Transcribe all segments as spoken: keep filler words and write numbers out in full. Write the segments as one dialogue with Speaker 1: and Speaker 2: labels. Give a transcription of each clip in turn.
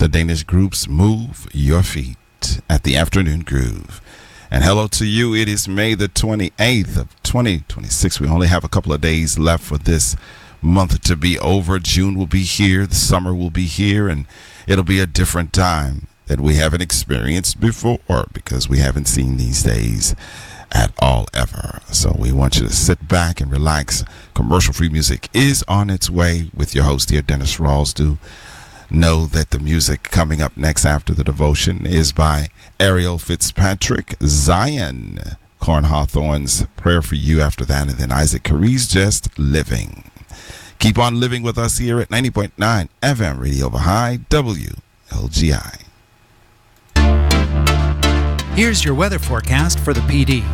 Speaker 1: the Danish groups Move Your Feet at the Afternoon Groove. And hello to you. It is May the twenty-eighth of twenty twenty-six. We only have a couple of days left for this month to be over. June will be here. The summer will be here. And it'll be a different time that we haven't experienced before because we haven't seen these days at all ever. So we want you to sit back and relax. Commercial-free music is on its way with your host here, Dennis Rawls. Do know that the music coming up next after the devotion is by Ariel Fitzpatrick, Zion, Corn Hawthorne's Prayer for You after that, and then Isaac Carey's Just Living. Keep on living with us here at ninety point nine F M Radio Baha'i, W L G I.
Speaker 2: Here's your weather forecast for the P D.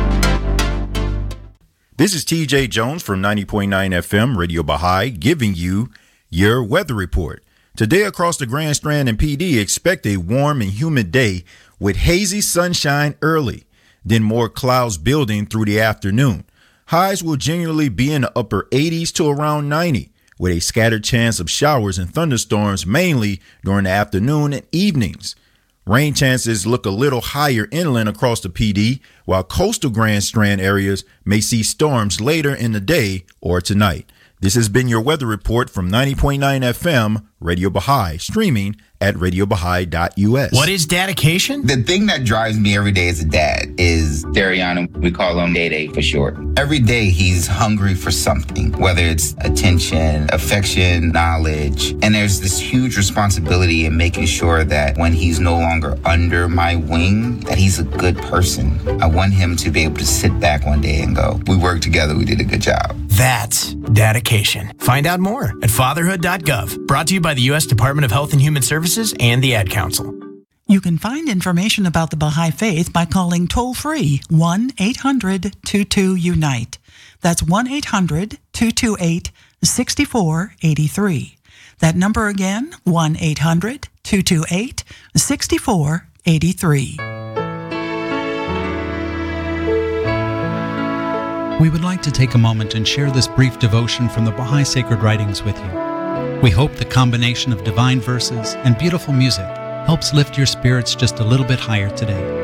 Speaker 3: This is T J Jones from ninety point nine F M Radio Baha'i giving you your weather report. Today across the Grand Strand and P D, expect a warm and humid day with hazy sunshine early, then more clouds building through the afternoon. Highs will generally be in the upper eighties to around ninety, with a scattered chance of showers and thunderstorms mainly during the afternoon and evenings. Rain chances look a little higher inland across the P D, while coastal Grand Strand areas may see storms later in the day or tonight. This has been your weather report from ninety point nine F M Radio Baha'i, streaming at radio baha'i dot u s.
Speaker 2: What is dedication?
Speaker 4: The thing that drives me every day as a dad is Dariana. We call him Day Day for short. Every day he's hungry for something, whether it's attention, affection, knowledge. And there's this huge responsibility in making sure that when he's no longer under my wing, that he's a good person. I want him to be able to sit back one day and go, we worked together, we did a good job.
Speaker 2: That's dedication. Find out more at fatherhood dot gov. Brought to you by the U S Department of Health and Human Services and the Ad Council.
Speaker 5: You can find information about the Baha'i Faith by calling toll-free one eight hundred two two unite. That's one eight hundred two two eight six four eight three. That number again, one eight hundred two two eight six four eight three.
Speaker 6: We would like to take a moment and share this brief devotion from the Baha'i Sacred Writings with you. We hope the combination of divine verses and beautiful music helps lift your spirits just a little bit higher today.